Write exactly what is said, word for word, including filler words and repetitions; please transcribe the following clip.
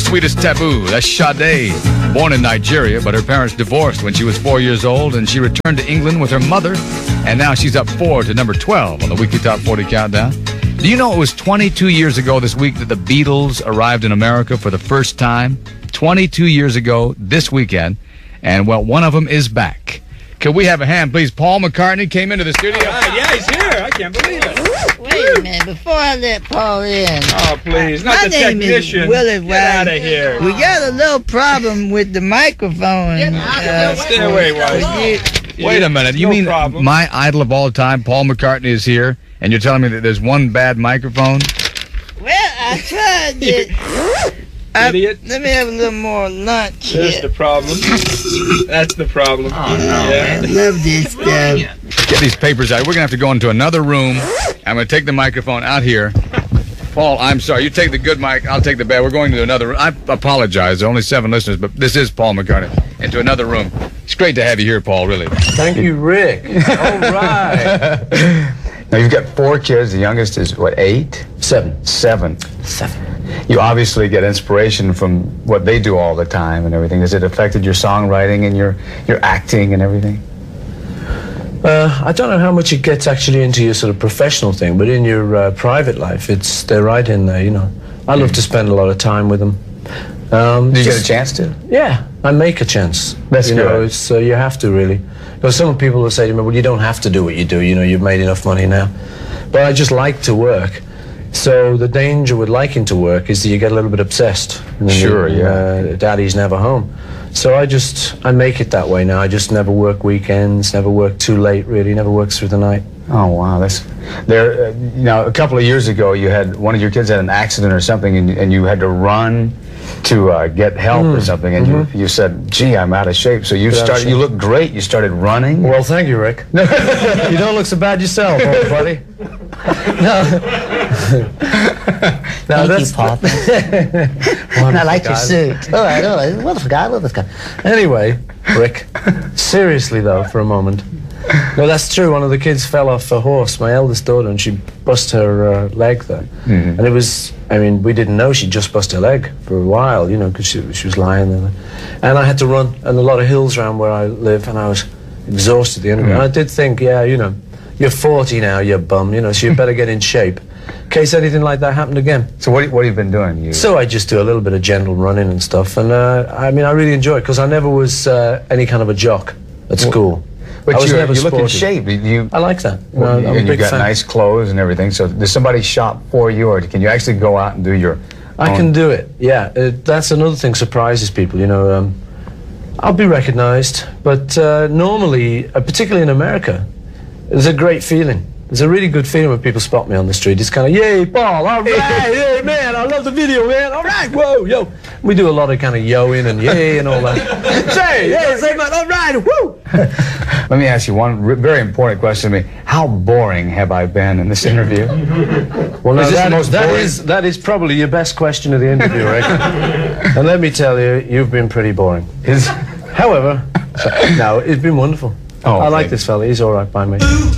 Sweetest Taboo. That's Sade. Born in Nigeria, but her parents divorced when she was four years old, and she returned to England with her mother, and now she's up four to number twelve on the Weekly Top forty Countdown. Do you know it was twenty-two years ago this week that the Beatles arrived in America for the first time? twenty-two years ago this weekend, and, well, one of them is back. Could we have a hand, please? Paul McCartney came into the studio. Right, yeah, he's here. I can't believe it. Wait a minute, before I let Paul in. Oh, please, not My the name technician. is Willie Get White. out of here. We got a little problem with the microphone. Uh, Stay away, White. you- Wait a minute. You No mean problem. my idol of all time, Paul McCartney, is here, and you're telling me that there's one bad microphone? Well, I tried it. I- Idiot. Let me have a little more lunch There's here. the problem. That's the problem. Oh, no, Yeah. I love this stuff. Get these papers out. We're going to have to go into another room. I'm going to take the microphone out here. Paul, I'm sorry. You take the good mic. I'll take the bad. We're going to another room. I apologize. There are only seven listeners, but this is Paul McCartney. Into another room. It's great to have you here, Paul, really. Thank you, Rick. All right. Now, you've got four kids. The youngest is, what, eight? Seven. Seven. Seven. You obviously get inspiration from what they do all the time and everything. Has it affected your songwriting and your, your acting and everything? Uh, I don't know how much it gets actually into your sort of professional thing, but in your uh, private life, it's they're right in there, you know. I love to spend a lot of time with them. Um, Did you just- get a chance to? Yeah, I make a chance. That's you good. know, it's, uh, you have to really. Because some people will say to me, well, you don't have to do what you do, you know, you've made enough money now. But I just like to work. So the danger with liking to work is that you get a little bit obsessed. And then Sure, you, yeah. Uh, daddy's never home. So I just, I make it that way now. I just never work weekends, never work too late, really, never work through the night. Oh, wow. That's there. Uh, you know, a couple of years ago, you had one of your kids had an accident or something, and, and you had to run to uh, get help or something, and you, you said, gee, I'm out of shape. So you Get out of started, shape. you look great. You started running. Well, thank you, Rick. You don't look so bad yourself, old buddy. No. No, Thank you, Paul. I like your suit. All right, all right. Wonderful guy, wonderful guy. Anyway, Rick, seriously though, for a moment. No, that's true. One of the kids fell off a horse, my eldest daughter, and she bust her uh, leg there. Mm-hmm. And it was, I mean, we didn't know she'd just bust her leg for a while, you know, because she, she was lying there. And I had to run, and a lot of hills around where I live, and I was exhausted at the end of it. And I did think, yeah, you know, you're forty now, you bum, you know, so you better get in shape in case anything like that happened again. So what, what have you been doing? You, So I just do a little bit of gentle running and stuff, and uh, I mean, I really enjoy it because I never was uh, any kind of a jock at school. but I was you, never you look in sporty. shape. You, I like that. You know, I'm a and you big got fan. nice clothes and everything. So does somebody shop for you, or can you actually go out and do your I own- can do it. Yeah, uh, that's another thing surprises people. You know, um, I'll be recognized, but uh, normally, uh, particularly in America, there's a great feeling. There's a really good feeling when people spot me on the street. It's kind of, yay, Paul, all right, hey, man, I love the video, man, all right, whoa, yo. We do a lot of kind of yoing and yay and all that. Say, hey, say, man, all right, woo. Let me ask you one r- very important question to me. How boring have I been in this interview? Well, now Is this that, the most that boring? is that is probably your best question of the interview, Rick. And let me tell you, you've been pretty boring. Is- However, no, it's been wonderful. Oh, I like thank this fella. He's all right by me.